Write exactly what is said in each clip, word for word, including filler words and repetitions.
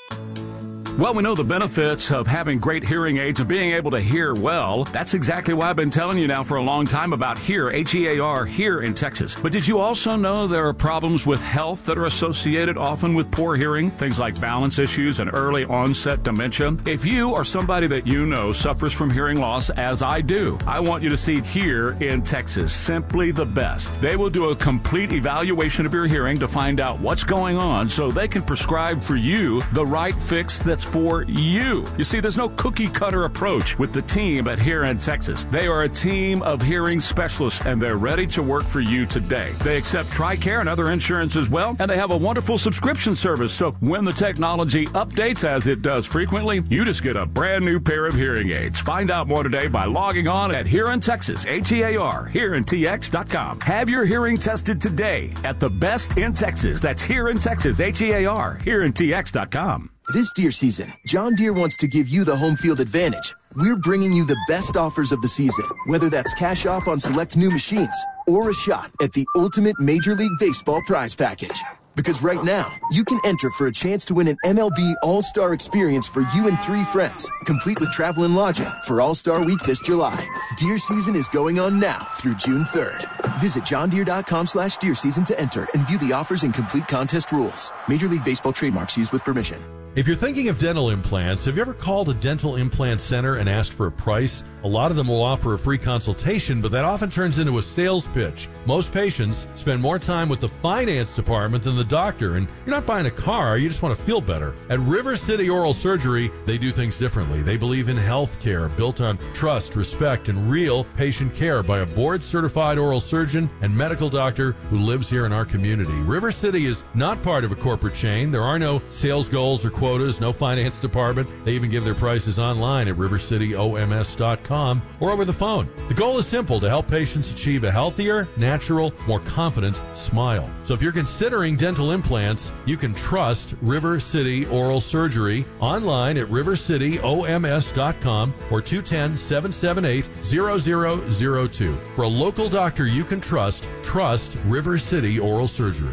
Well, we know the benefits of having great hearing aids and being able to hear well. That's exactly why I've been telling you now for a long time about Hear, H E A R, here in Texas. But did you also know there are problems with health that are associated often with poor hearing? Things like balance issues and early onset dementia. If you or somebody that you know suffers from hearing loss, as I do, I want you to see Hear in Texas. Simply the best. They will do a complete evaluation of your hearing to find out what's going on so they can prescribe for you the right fix that's for you. You see, there's no cookie-cutter approach with the team at Here in Texas. They are a team of hearing specialists, and they're ready to work for you today. They accept TRICARE and other insurance as well, and they have a wonderful subscription service, so when the technology updates, as it does frequently, you just get a brand new pair of hearing aids. Find out more today by logging on at Here in Texas, H E A R, here in T X dot com. Have your hearing tested today at the best in Texas. That's Here in Texas, H E A R, here in T X dot com. This deer season, John Deere wants to give you the home field advantage. We're bringing you the best offers of the season, whether that's cash off on select new machines or a shot at the ultimate Major League Baseball prize package. Because right now, you can enter for a chance to win an M L B All-Star experience for you and three friends, complete with travel and lodging for All-Star Week this July. Deer season is going on now through June third. Visit johndeere.com slash deer season to enter and view the offers and complete contest rules. Major League Baseball trademarks used with permission. If you're thinking of dental implants, have you ever called a dental implant center and asked for a price? A lot of them will offer a free consultation, but that often turns into a sales pitch. Most patients spend more time with the finance department than the doctor, and you're not buying a car, you just want to feel better. At River City Oral Surgery, they do things differently. They believe in health care built on trust, respect, and real patient care by a board-certified oral surgeon and medical doctor who lives here in our community. River City is not part of a corporate chain. There are no sales goals or quotas, no finance department. They even give their prices online at river city o m s dot com or over the phone. The goal is simple: to help patients achieve a healthier, natural, more confident smile. So if you're considering dental implants, you can trust River City Oral Surgery online at river city o m s dot com or two one zero, seven seven eight, zero zero zero two. For a local doctor you can trust, trust River City Oral Surgery.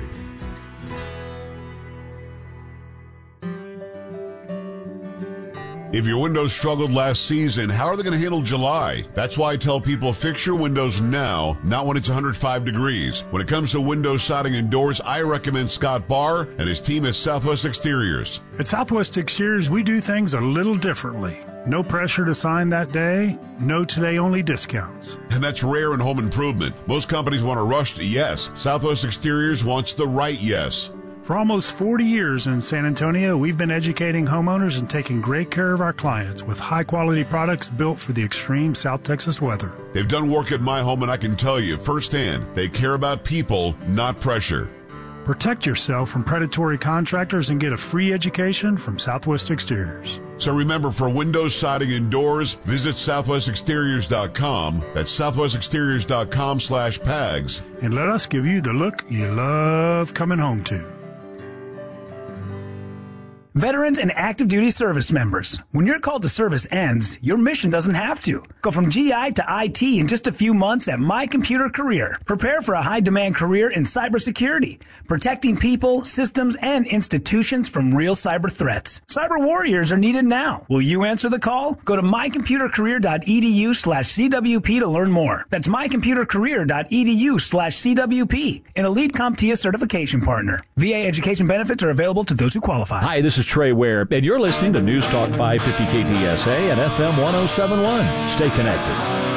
If your windows struggled last season, how are they going to handle July? That's why I tell people fix your windows now, not when it's one hundred five degrees. When it comes to window siding and doors, I recommend Scott Barr and his team at Southwest Exteriors. At Southwest Exteriors, we do things a little differently. No pressure to sign that day, no today-only discounts. And that's rare in home improvement. Most companies want a rushed yes. Southwest Exteriors wants the right yes. For almost forty years in San Antonio, we've been educating homeowners and taking great care of our clients with high-quality products built for the extreme South Texas weather. They've done work at my home, and I can tell you firsthand, they care about people, not pressure. Protect yourself from predatory contractors and get a free education from Southwest Exteriors. So remember, for windows, siding, and doors, visit southwest exteriors dot com. That's southwest exteriors dot com slash PAGS. And let us give you the look you love coming home to. Veterans and active duty service members, when your call to service ends, your mission doesn't have to. Go from G I to I T in just a few months at My Computer Career. Prepare for a high-demand career in cybersecurity, protecting people, systems, and institutions from real cyber threats. Cyber warriors are needed now. Will you answer the call? Go to my computer career dot e d u slash c w p to learn more. That's my computer career dot e d u slash c w p, an elite CompTIA certification partner. V A education benefits are available to those who qualify. Hi, this is Trey Ware, and you're listening to News Talk five fifty K T S A and F M one oh seven point one. Stay connected.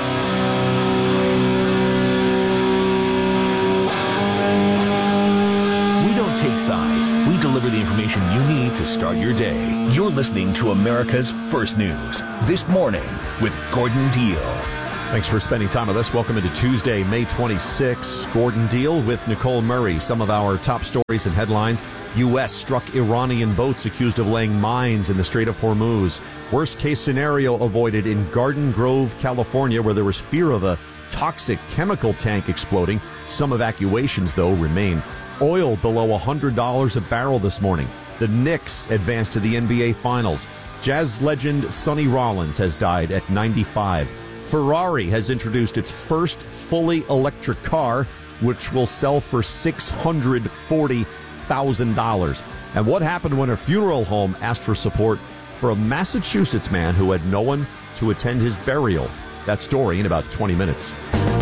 We don't take sides. We deliver the information you need to start your day. You're listening to America's First News. This morning with Gordon Deal. Thanks for spending time with us. Welcome into Tuesday, May twenty-sixth. Gordon Deal with Nicole Murray. Some of our top stories and headlines. U S struck Iranian boats accused of laying mines in the Strait of Hormuz. Worst case scenario avoided in Garden Grove, California, where there was fear of a toxic chemical tank exploding. Some evacuations, though, remain. Oil below one hundred dollars a barrel this morning. The Knicks advanced to the N B A Finals. Jazz legend Sonny Rollins has died at ninety-five. Ferrari has introduced its first fully electric car, which will sell for six hundred forty thousand dollars. And what happened when a funeral home asked for support for a Massachusetts man who had no one to attend his burial? That story in about twenty minutes.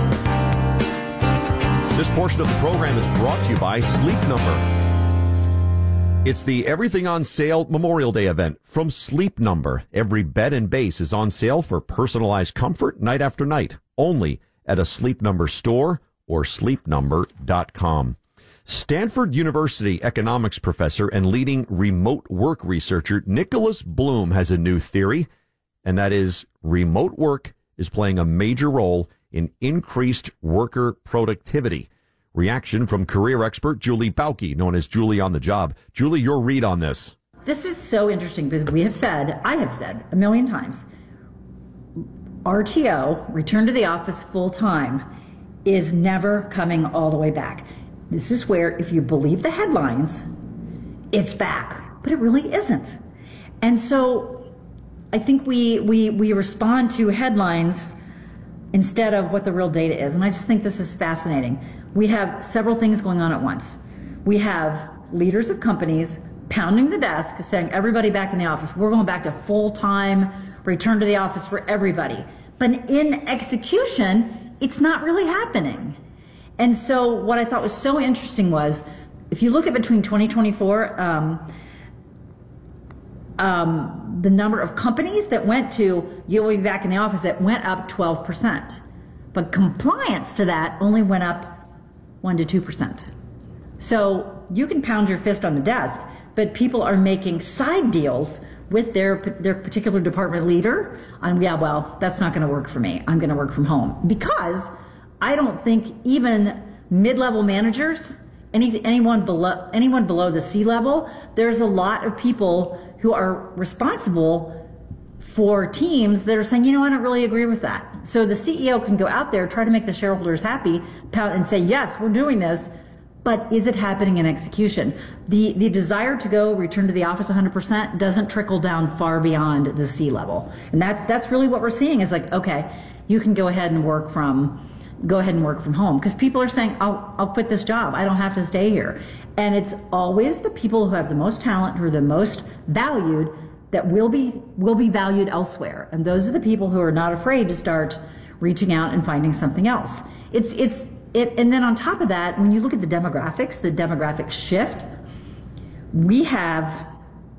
This portion of the program is brought to you by Sleep Number. It's the Everything on Sale Memorial Day event from Sleep Number. Every bed and base is on sale for personalized comfort night after night, only at a Sleep Number store or sleep number dot com. Stanford University economics professor and leading remote work researcher Nicholas Bloom has a new theory, and that is remote work is playing a major role in increased worker productivity. Reaction from career expert Julie Bauke, known as Julie on the Job. Julie, your read on this. This is so interesting because we have said, I have said a million times, R T O, return to the office full time, is never coming all the way back. This is where, if you believe the headlines, it's back, but it really isn't. And so I think we, we, we respond to headlines instead of what the real data is. And I just think this is fascinating. We have several things going on at once. We have leaders of companies pounding the desk saying, everybody back in the office. We're going back to full-time, return to the office for everybody. But in execution, it's not really happening. And so what I thought was so interesting was, if you look at between twenty twenty-four, um, um, the number of companies that went to, you'll be back in the office, that went up twelve percent. But compliance to that only went up one to two percent. So you can pound your fist on the desk, but people are making side deals with their their particular department leader on, yeah, well, that's not going to work for me. I'm going to work from home. Because I don't think even mid-level managers, any, anyone below anyone below the C-level, there's a lot of people who are responsible for teams that are saying, you know, I don't really agree with that. So the C E O can go out there, try to make the shareholders happy, pout and say, yes, we're doing this, but is it happening in execution? The the desire to go return to the office one hundred percent doesn't trickle down far beyond the C level. And that's that's really what we're seeing is like, okay, you can go ahead and work from go ahead and work from home, because people are saying, I'll I'll quit this job. I don't have to stay here. And it's always the people who have the most talent, who are the most valued, that will be will be valued elsewhere. And those are the people who are not afraid to start reaching out and finding something else. It's it's it and then on top of that, when you look at the demographics, the demographic shift, we have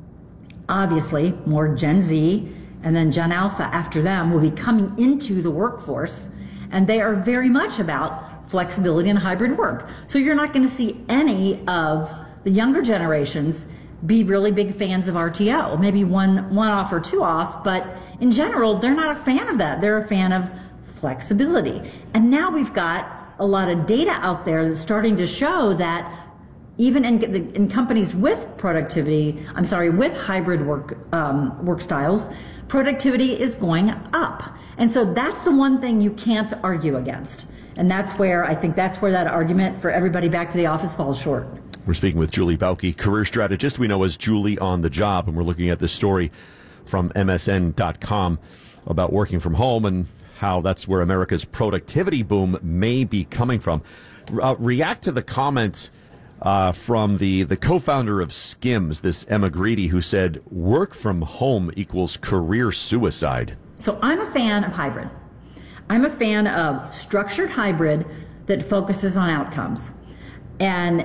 obviously more Gen Z, and then Gen Alpha after them will be coming into the workforce, and they are very much about flexibility and hybrid work. So you're not going to see any of the younger generations be really big fans of R T O, maybe one one off or two off, but in general, they're not a fan of that. They're a fan of flexibility. And now we've got a lot of data out there that's starting to show that even in, in companies with productivity, I'm sorry, with hybrid work um, work styles, productivity is going up. And so that's the one thing you can't argue against. And that's where, I think that's where that argument for everybody back to the office falls short. We're speaking with Julie Bauke, career strategist we know as Julie on the Job, and we're looking at this story from M S N dot com about working from home and how that's where America's productivity boom may be coming from. Uh, react to the comments uh, from the, the co-founder of Skims, this Emma Greedy, who said work from home equals career suicide. So I'm a fan of hybrid. I'm a fan of structured hybrid that focuses on outcomes. And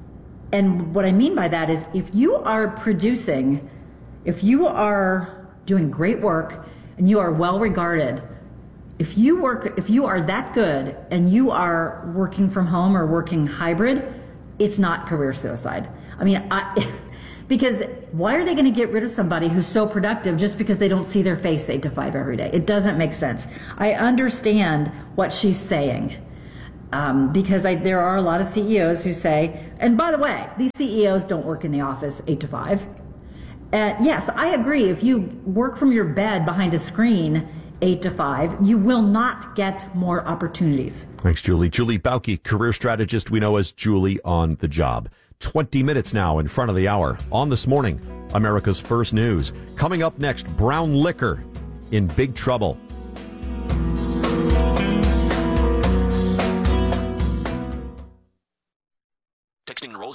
And what I mean by that is if you are producing, if you are doing great work and you are well regarded, if you work, if you are that good and you are working from home or working hybrid, it's not career suicide. I mean, I, because why are they going to get rid of somebody who's so productive just because they don't see their face eight to five every day? It doesn't make sense. I understand what she's saying. Um, because I, there are a lot of C E Os who say, and by the way, these C E Os don't work in the office eight to five. Uh, yes, I agree. If you work from your bed behind a screen eight to five, you will not get more opportunities. Thanks, Julie. Julie Bauke, career strategist we know as Julie on the Job. twenty minutes now in front of the hour on This Morning, America's First News. Coming up next, brown liquor in big trouble. Texting enrolls you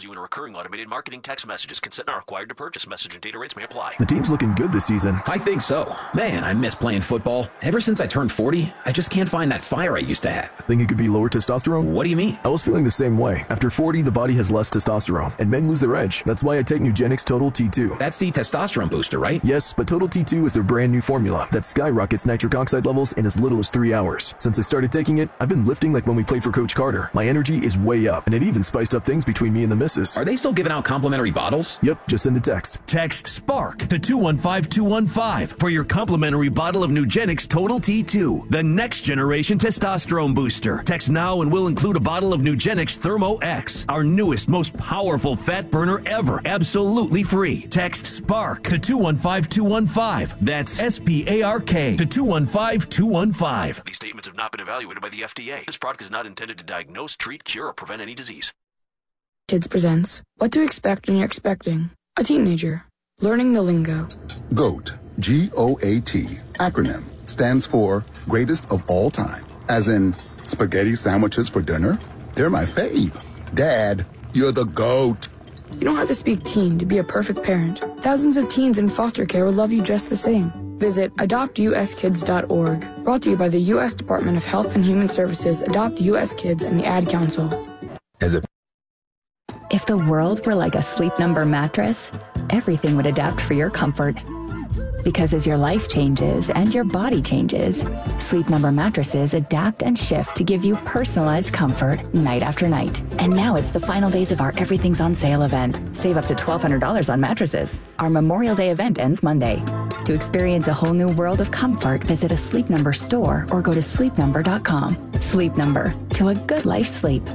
enrolls you in a recurring automated marketing text messages. Consent not required to purchase. Message and data rates may apply. The team's looking good this season. I think so. Man, I miss playing football. Ever since I turned forty, I just can't find that fire I used to have. Think it could be lower testosterone? What do you mean? I was feeling the same way. After forty, the body has less testosterone, and men lose their edge. That's why I take Nugenix Total T two. That's the testosterone booster, right? Yes, but Total T two is their brand new formula that skyrockets nitric oxide levels in as little as three hours. Since I started taking it, I've been lifting like when we played for Coach Carter. My energy is way up, and it even spiced up things between me and the missus. Are they still giving out complimentary bottles? Yep, just send a text. Text SPARK to two one five two one five for your complimentary bottle of Nugenix Total T two, the next generation testosterone booster. Text now and we'll include a bottle of Nugenix Thermo X, our newest, most powerful fat burner ever, absolutely free. Text SPARK to two one five two one five. That's S P A R K to two one five two one five. These statements have not been evaluated by the F D A. This product is not intended to diagnose, treat, cure, or prevent any disease. Kids presents What to Expect When You're Expecting a Teenager. Learning the lingo. GOAT, G O A T, acronym, stands for Greatest of All Time. As in, spaghetti sandwiches for dinner? They're my fave. Dad, you're the GOAT. You don't have to speak teen to be a perfect parent. Thousands of teens in foster care will love you just the same. Visit adopt u s kids dot org. Brought to you by the U S Department of Health and Human Services, Adopt U S Kids, and the Ad Council. As a If the world were like a Sleep Number mattress, everything would adapt for your comfort. Because as your life changes and your body changes, Sleep Number mattresses adapt and shift to give you personalized comfort night after night. And now it's the final days of our Everything's on Sale event. Save up to twelve hundred dollars on mattresses. Our Memorial Day event ends Monday. To experience a whole new world of comfort, visit a Sleep Number store or go to sleep number dot com. Sleep Number, to a good life sleep.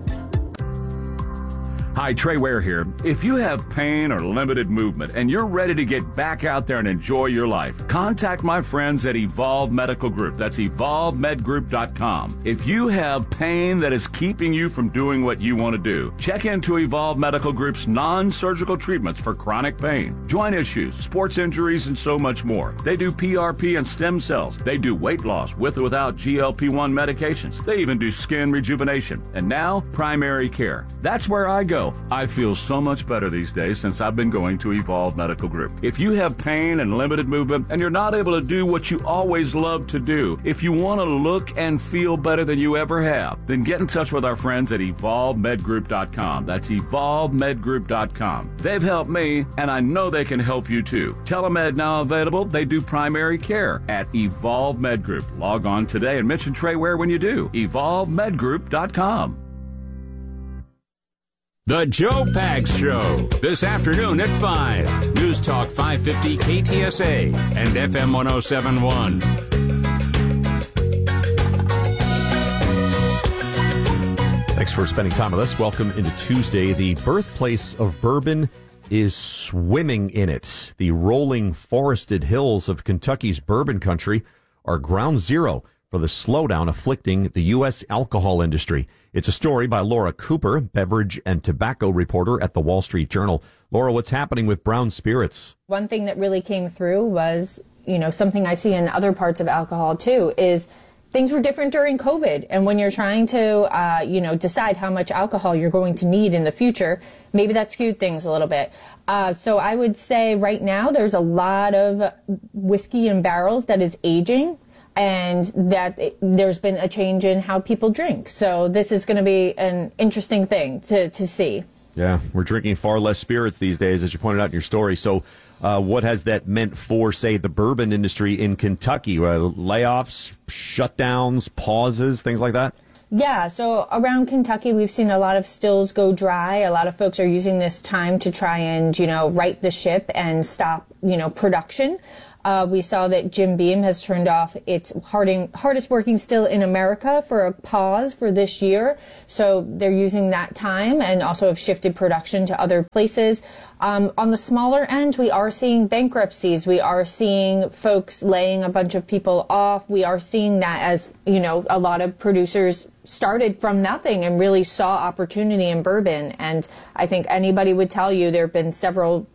Hi, Trey Ware here. If you have pain or limited movement and you're ready to get back out there and enjoy your life, contact my friends at Evolve Medical Group. That's evolve med group dot com. If you have pain that is keeping you from doing what you want to do, check into Evolve Medical Group's non-surgical treatments for chronic pain, joint issues, sports injuries, and so much more. They do P R P and stem cells. They do weight loss with or without G L P one medications. They even do skin rejuvenation. And now, primary care. That's where I go. I feel so much better these days since I've been going to Evolve Medical Group. If you have pain and limited movement and you're not able to do what you always love to do, if you want to look and feel better than you ever have, then get in touch with our friends at evolve med group dot com. That's evolve med group dot com. They've helped me, and I know they can help you too. Telemed now available. They do primary care at Evolve Med Group. Log on today and mention Trey Ware when you do. evolve med group dot com. The Joe Pags Show, this afternoon at five. News Talk five fifty K T S A and F M one oh seven point one. Thanks for spending time with us. Welcome into Tuesday. The birthplace of bourbon is swimming in it. The rolling forested hills of Kentucky's bourbon country are ground zero for the slowdown afflicting the U S alcohol industry. It's a story by Laura Cooper, beverage and tobacco reporter at the Wall Street Journal. Laura, what's happening with brown spirits? One thing that really came through was, you know, something I see in other parts of alcohol too, is things were different during COVID. And when you're trying to, uh, you know, decide how much alcohol you're going to need in the future, maybe that skewed things a little bit. Uh, so I would say right now there's a lot of whiskey in barrels that is aging, and that it, there's been a change in how people drink. So this is going to be an interesting thing to, to see. Yeah, we're drinking far less spirits these days, as you pointed out in your story. So uh, what has that meant for, say, the bourbon industry in Kentucky? Uh, layoffs, shutdowns, pauses, things like that? Yeah, so around Kentucky, we've seen a lot of stills go dry. A lot of folks are using this time to try and, you know, right the ship and stop, you know, production. Uh, we saw that Jim Beam has turned off its harding, hardest working still in America for a pause for this year. So they're using that time and also have shifted production to other places. Um, on the smaller end, we are seeing bankruptcies. We are seeing folks laying a bunch of people off. We are seeing that as, you know, a lot of producers started from nothing and really saw opportunity in bourbon. And I think anybody would tell you there have been several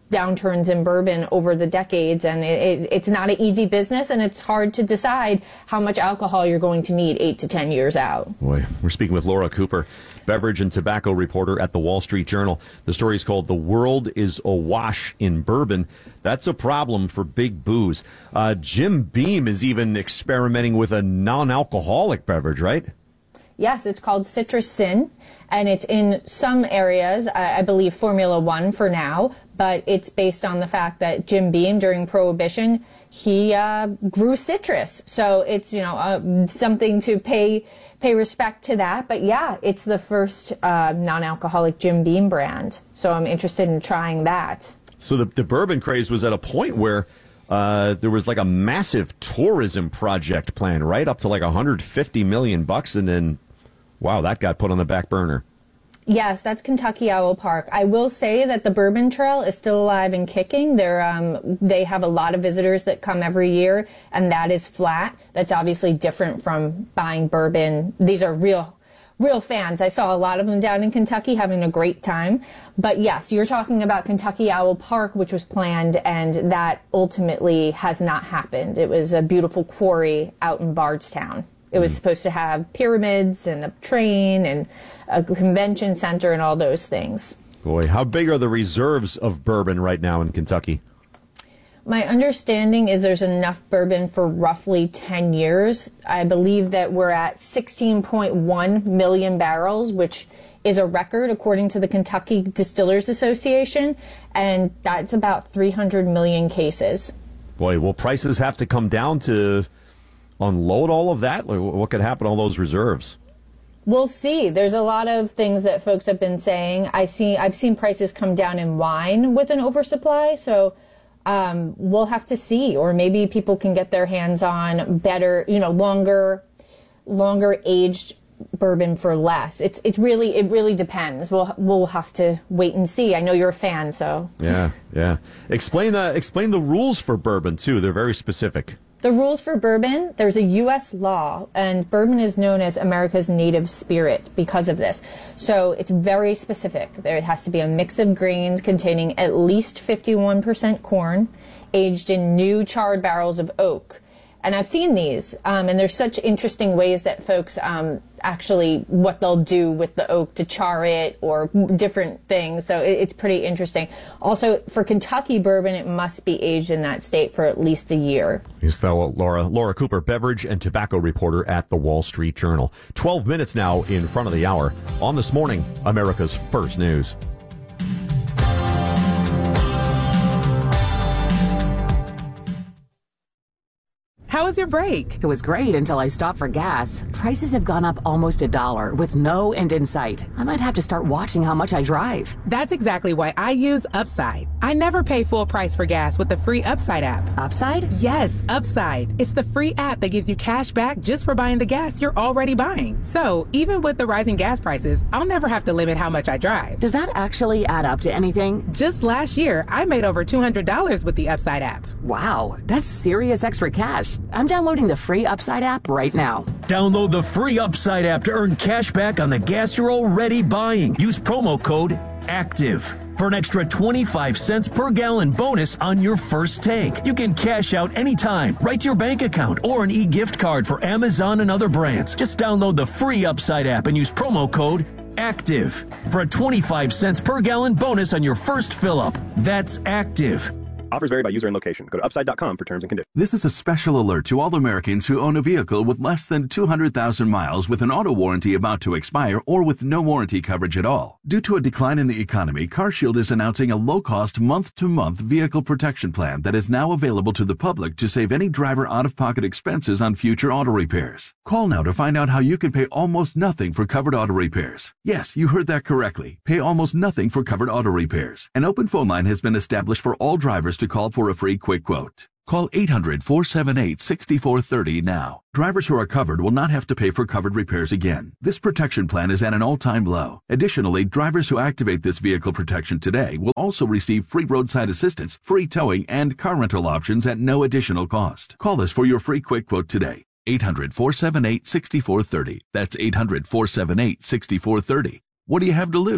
downturns in bourbon over the decades, and it, it, it's not an easy business, and it's hard to decide how much alcohol you're going to need eight to ten years out. Boy, we're speaking with Laura Cooper, beverage and tobacco reporter at the Wall Street Journal. The story is called "The World is Awash in Bourbon." That's a problem for big booze. Uh, Jim Beam is even experimenting with a non-alcoholic beverage, right? Yes, it's called Citrus Sin, and it's in some areas, I, I believe Formula One for now, but it's based on the fact that Jim Beam, during Prohibition, he uh, grew citrus. So it's, you know, uh, something to pay pay respect to that. But yeah, it's the first uh, non-alcoholic Jim Beam brand. So I'm interested in trying that. So the, the bourbon craze was at a point where uh, there was like a massive tourism project plan, right? Up to like one hundred fifty million bucks. And then, wow, that got put on the back burner. Yes, that's Kentucky Owl Park. I will say that the Bourbon Trail is still alive and kicking. They're, um, they have a lot of visitors that come every year, and that is flat. That's obviously different from buying bourbon. These are real, real fans. I saw a lot of them down in Kentucky having a great time. But yes, you're talking about Kentucky Owl Park, which was planned, and that ultimately has not happened. It was a beautiful quarry out in Bardstown. It was supposed to have pyramids and a train and a convention center and all those things. Boy, how big are the reserves of bourbon right now in Kentucky? My understanding is there's enough bourbon for roughly ten years. I believe that we're at sixteen point one million barrels, which is a record according to the Kentucky Distillers Association, and that's about three hundred million cases. Boy, will prices have to come down to unload all of that? What could happen to all those reserves? We'll see. There's a lot of things that folks have been saying. I see. I've seen prices come down in wine with an oversupply, so um, we'll have to see. Or maybe people can get their hands on better, you know, longer, longer aged bourbon for less. It's it's really it really depends. We'll we'll have to wait and see. I know you're a fan, so yeah, yeah. Explain the explain the rules for bourbon too. They're very specific. The rules for bourbon, there's a U S law, and bourbon is known as America's native spirit because of this. So it's very specific. There has to be a mix of grains containing at least fifty-one percent corn, aged in new charred barrels of oak. And I've seen these, um, and there's such interesting ways that folks um, actually, what they'll do with the oak to char it or different things. So it, it's pretty interesting. Also, for Kentucky bourbon, it must be aged in that state for at least a year. Is that Laura? Laura Cooper, beverage and tobacco reporter at the Wall Street Journal. twelve minutes now in front of the hour on This Morning, America's First News. How was your break? It was great until I stopped for gas. Prices have gone up almost a dollar with no end in sight. I might have to start watching how much I drive. That's exactly why I use Upside. I never pay full price for gas with the free Upside app. Upside? Yes, Upside. It's the free app that gives you cash back just for buying the gas you're already buying. So even with the rising gas prices, I'll never have to limit how much I drive. Does that actually add up to anything? Just last year, I made over two hundred dollars with the Upside app. Wow, that's serious extra cash. I'm downloading the free Upside app right now. Download the free Upside app to earn cash back on the gas you're already buying. Use promo code ACTIVE for an extra twenty-five cents per gallon bonus on your first tank. You can cash out anytime, right to your bank account, or an e-gift card for Amazon and other brands. Just download the free Upside app and use promo code ACTIVE for a twenty-five cents per gallon bonus on your first fill-up. That's ACTIVE. Offers vary by user and location. Go to upside dot com for terms and conditions. This is a special alert to all Americans who own a vehicle with less than two hundred thousand miles with an auto warranty about to expire or with no warranty coverage at all. Due to a decline in the economy, CarShield is announcing a low-cost month-to-month vehicle protection plan that is now available to the public to save any driver out-of-pocket expenses on future auto repairs. Call now to find out how you can pay almost nothing for covered auto repairs. Yes, you heard that correctly. Pay almost nothing for covered auto repairs. An open phone line has been established for all drivers to call for a free quick quote. Call eight hundred, four seven eight, six four three zero now. Drivers who are covered will not have to pay for covered repairs again. This protection plan is at an all-time low. Additionally, drivers who activate this vehicle protection today will also receive free roadside assistance, free towing, and car rental options at no additional cost. Call us for your free quick quote today. eight hundred, four seven eight, six four three zero. That's eight hundred, four seven eight, six four three zero. What do you have to lose?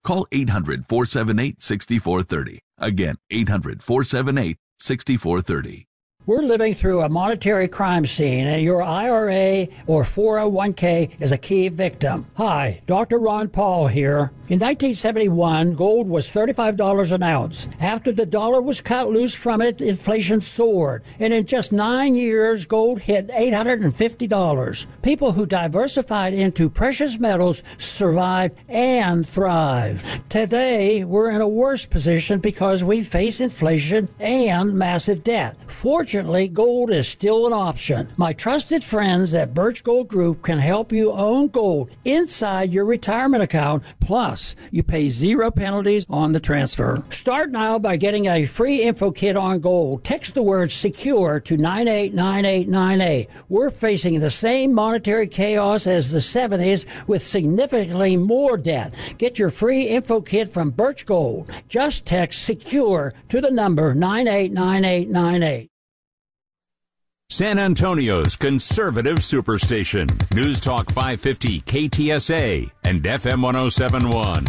Call eight hundred, four seven eight, six four three zero. Again, eight hundred, four seven eight, six four three zero. We're living through a monetary crime scene, and your I R A or four oh one k is a key victim. Hi, Doctor Ron Paul here. In nineteen seventy-one, gold was thirty-five dollars an ounce. After the dollar was cut loose from it, inflation soared. And in just nine years, gold hit eight hundred fifty dollars. People who diversified into precious metals survived and thrived. Today, we're in a worse position because we face inflation and massive debt. Fortunately, Fortunately, gold is still an option. My trusted friends at Birch Gold Group can help you own gold inside your retirement account. Plus, you pay zero penalties on the transfer. Start now by getting a free info kit on gold. Text the word SECURE to nine eight nine eight nine eight. We're facing the same monetary chaos as the seventies with significantly more debt. Get your free info kit from Birch Gold. Just text SECURE to the number nine eight nine eight nine eight. San Antonio's conservative superstation. News Talk five fifty K T S A and F M one oh seven point one.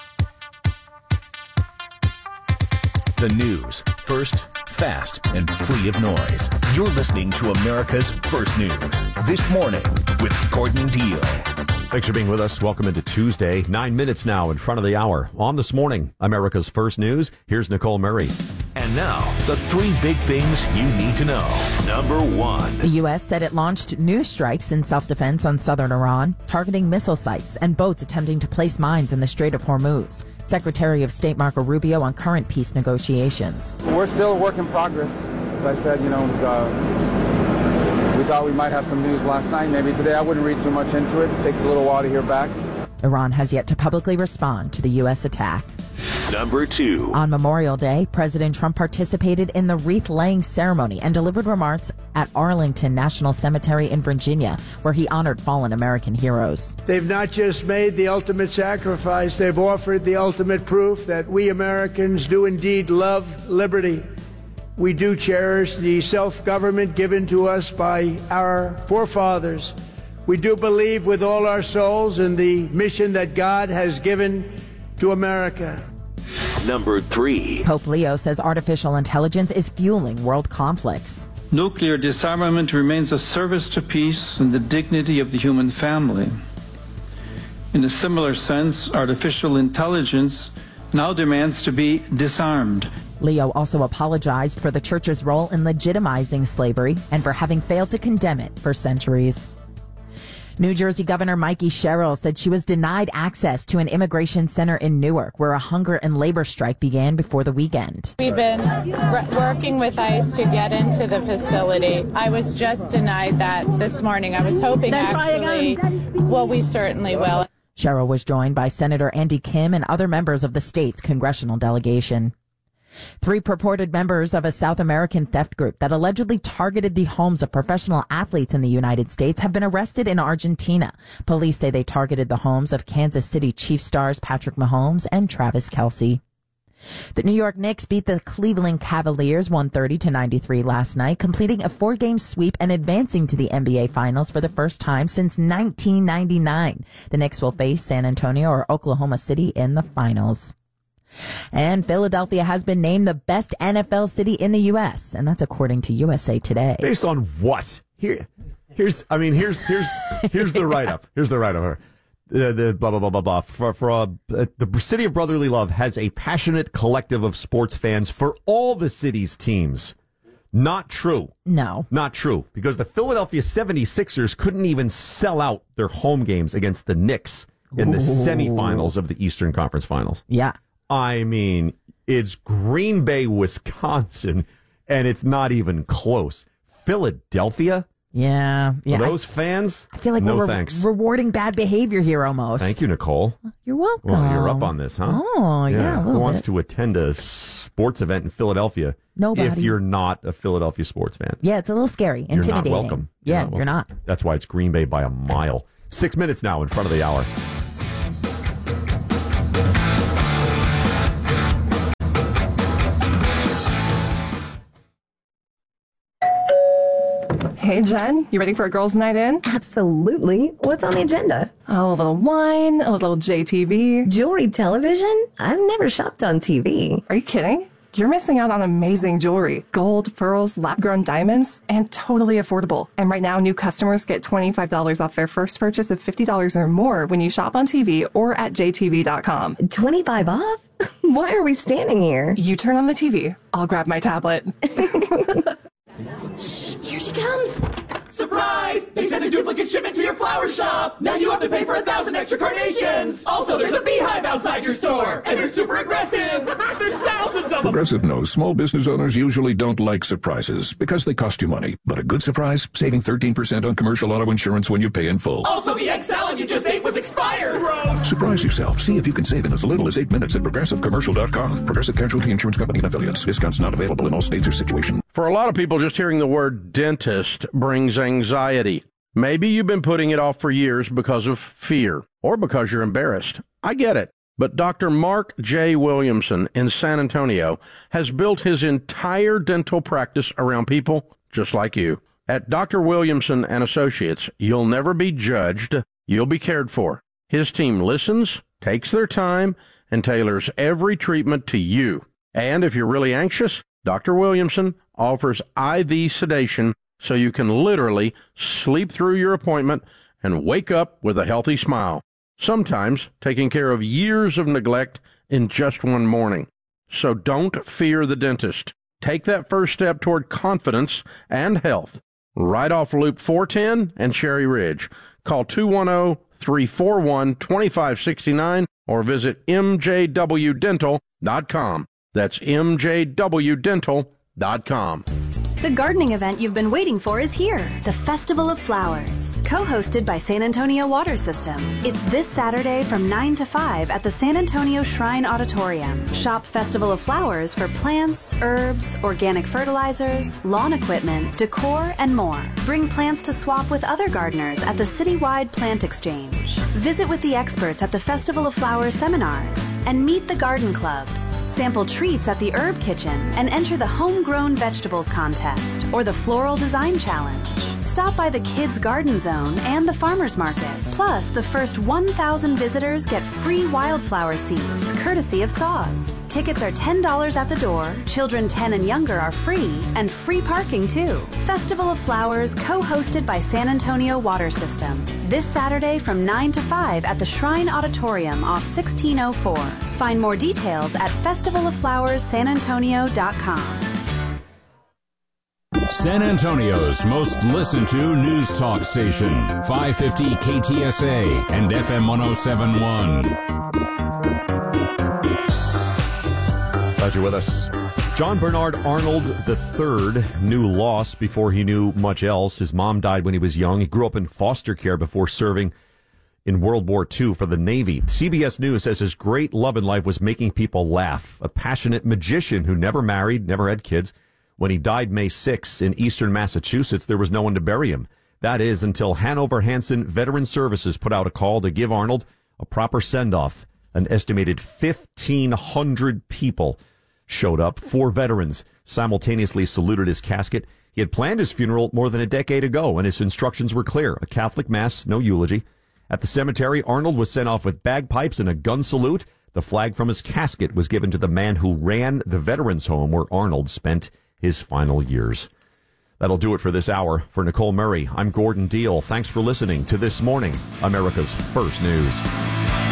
The news, first, fast, and free of noise. You're listening to America's First News. This morning with Gordon Deal. Thanks for being with us. Welcome into Tuesday. Nine minutes now in front of the hour. On This Morning, America's First News. Here's Nicole Murray. And now, the three big things you need to know. Number one. The U S said it launched new strikes in self-defense on southern Iran, targeting missile sites and boats attempting to place mines in the Strait of Hormuz. Secretary of State Marco Rubio on current peace negotiations. We're still a work in progress. As I said, you know, uh, we thought we might have some news last night. Maybe today. I wouldn't read too much into it. It takes a little while to hear back. Iran has yet to publicly respond to the U S attack. Number two. On Memorial Day, President Trump participated in the wreath-laying ceremony and delivered remarks at Arlington National Cemetery in Virginia, where he honored fallen American heroes. They've not just made the ultimate sacrifice, they've offered the ultimate proof that we Americans do indeed love liberty. We do cherish the self-government given to us by our forefathers. We do believe with all our souls in the mission that God has given to America. Number three. Pope Leo says artificial intelligence is fueling world conflicts. Nuclear disarmament remains a service to peace and the dignity of the human family. In a similar sense, artificial intelligence now demands to be disarmed. Leo also apologized for the church's role in legitimizing slavery and for having failed to condemn it for centuries. New Jersey Governor Mikey Sherrill said she was denied access to an immigration center in Newark, where a hunger and labor strike began before the weekend. We've been re- working with ICE to get into the facility. I was just denied that this morning. I was hoping actually, well, we certainly will. Sherrill was joined by Senator Andy Kim and other members of the state's congressional delegation. Three purported members of a South American theft group that allegedly targeted the homes of professional athletes in the United States have been arrested in Argentina. Police say they targeted the homes of Kansas City Chiefs stars Patrick Mahomes and Travis Kelce. The New York Knicks beat the Cleveland Cavaliers one thirty to ninety-three last night, completing a four-game sweep and advancing to the N B A Finals for the first time since nineteen ninety-nine. The Knicks will face San Antonio or Oklahoma City in the finals. And Philadelphia has been named the best N F L city in the U S, and that's according to U S A Today. Based on what? Here, here's, I mean, here's, here's, here's the write-up. Here's the write-up. The, the blah, blah, blah, blah, blah. For, for, uh, the city of brotherly love has a passionate collective of sports fans for all the city's teams. Not true. No. Not true. Because the Philadelphia seventy-sixers couldn't even sell out their home games against the Knicks in the Ooh. semifinals of the Eastern Conference Finals. Yeah. I mean, it's Green Bay, Wisconsin, and it's not even close. Philadelphia? Yeah. yeah. For those fans? I feel like no we're thanks. Re- rewarding bad behavior here almost. Thank you, Nicole. You're welcome. Well, you're up on this, huh? Oh, yeah, yeah a little Who wants bit. to attend a sports event in Philadelphia Nobody. if you're not a Philadelphia sports fan? Yeah, it's a little scary, intimidating. You're not welcome. Yeah, you're not, welcome. you're not. That's why it's Green Bay by a mile. Six minutes now in front of the hour. Hey, Jen, you ready for a girls' night in? Absolutely. What's on the agenda? Oh, a little wine, a little J T V. Jewelry television? I've never shopped on T V. Are you kidding? You're missing out on amazing jewelry. Gold, pearls, lab-grown diamonds, and totally affordable. And right now, new customers get twenty-five dollars off their first purchase of fifty dollars or more when you shop on T V or at J T V dot com. twenty-five off? Why are we standing here? You turn on the T V. I'll grab my tablet. Shh, here she comes. Surprise! They sent a duplicate shipment to your flower shop! Now you have to pay for a thousand extra carnations! Also, there's a beehive outside your store! And they're super aggressive! There's thousands of them! Progressive knows small business owners usually don't like surprises because they cost you money. But a good surprise? Saving thirteen percent on commercial auto insurance when you pay in full. Also, the egg salad you just ate was expired! Gross! Surprise yourself. See if you can save in as little as eight minutes at progressive commercial dot com. Progressive Casualty Insurance Company and affiliates. Discounts not available in all states or situations. For a lot of people, just hearing the word dentist brings anxiety. Maybe you've been putting it off for years because of fear or because you're embarrassed. I get it. But Doctor Mark J. Williamson in San Antonio has built his entire dental practice around people just like you. At Doctor Williamson and Associates, you'll never be judged. You'll be cared for. His team listens, takes their time, and tailors every treatment to you. And if you're really anxious, Doctor Williamson offers I V sedation so you can literally sleep through your appointment and wake up with a healthy smile, sometimes taking care of years of neglect in just one morning. So don't fear the dentist. Take that first step toward confidence and health. Right off Loop four ten and Cherry Ridge. Call two one zero, three four one, two five six nine or visit m j w dental dot com. That's m j w dental dot com. The gardening event you've been waiting for is here. The Festival of Flowers, co-hosted by San Antonio Water System. It's this Saturday from nine to five at the San Antonio Shrine Auditorium. Shop Festival of Flowers for plants, herbs, organic fertilizers, lawn equipment, decor, and more. Bring plants to swap with other gardeners at the citywide plant exchange. Visit with the experts at the Festival of Flowers seminars and meet the garden clubs. Sample treats at the Herb Kitchen and enter the Homegrown Vegetables Contest or the Floral Design Challenge. Stop by the Kids Garden Zone and the Farmers Market. Plus, the first one thousand visitors get free wildflower seeds, courtesy of Saws. Tickets are ten dollars at the door, children ten and younger are free, and free parking too. Festival of Flowers, co-hosted by San Antonio Water System. This Saturday from nine to five at the Shrine Auditorium off sixteen oh four. Find more details at festival of flowers san antonio dot com. San Antonio's most listened to news talk station, five fifty K T S A and F M one oh seven point one. Glad you're with us. John Bernard Arnold the third knew loss before he knew much else. His mom died when he was young. He grew up in foster care before serving in World War Two for the Navy. C B S News says his great love in life was making people laugh. A passionate magician who never married, never had kids. When he died May sixth in eastern Massachusetts, there was no one to bury him. That is until Hanover Hanson Veteran Services put out a call to give Arnold a proper send-off. An estimated fifteen hundred people showed up. Four veterans simultaneously saluted his casket. He had planned his funeral more than a decade ago, and his instructions were clear. A Catholic mass, no eulogy. At the cemetery, Arnold was sent off with bagpipes and a gun salute. The flag from his casket was given to the man who ran the veterans home where Arnold spent his final years. That'll do it for this hour. For Nicole Murray, I'm Gordon Deal. Thanks for listening to This Morning, America's First News.